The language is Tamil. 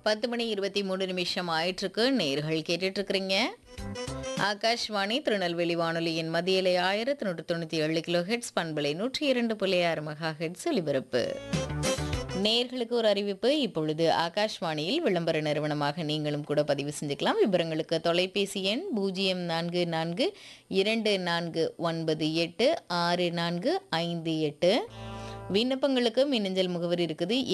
10:23 ஆயிட்டிருக்கு. நேயர்கள் கேட்டுட்டு இருக்கிறீங்க. ஆகாஷ்வாணி திருநெல்வேலி வானொலியின் மதியலை 1197 கிலோ ஹெட்ஸ் பண்பலை 102.6 மெகா ஹெட்ஸ் ஒலிபரப்பு. நேயர்களுக்கு ஒரு அறிவிப்பு. இப்பொழுது ஆகாஷ்வாணியில் விளம்பர நிறுவனமாக நீங்களும் கூட பதிவு செஞ்சுக்கலாம். விவரங்களுக்கு தொலைபேசி எண் 0442498658. விண்ணப்பங்களுக்கு மின்னஞ்சல் முகவரி இருக்குது